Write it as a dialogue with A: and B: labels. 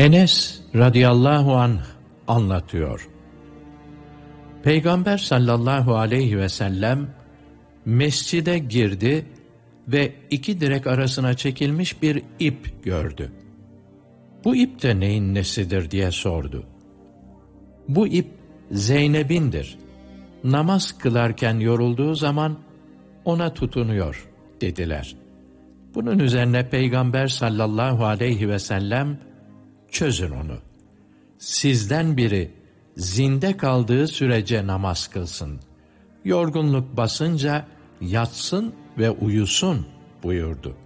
A: Enes radıyallahu anh anlatıyor. Peygamber sallallahu aleyhi ve sellem mescide girdi ve iki direk arasına çekilmiş bir ip gördü. Bu ip de neyin nesidir diye sordu. Bu ip Zeynep'indir. Namaz kılarken yorulduğu zaman ona tutunuyor dediler. Bunun üzerine Peygamber sallallahu aleyhi ve sellem, çözün onu. Sizden biri zinde kaldığı sürece namaz kılsın. Yorgunluk basınca yatsın ve uyusun buyurdu.